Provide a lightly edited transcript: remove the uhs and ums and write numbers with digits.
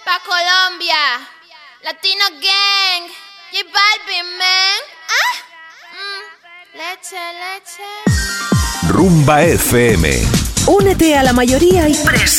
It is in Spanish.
Pa' Colombia, Latino Gang, J Balvin, man. Leche. Rumba FM. Únete a la mayoría y presa.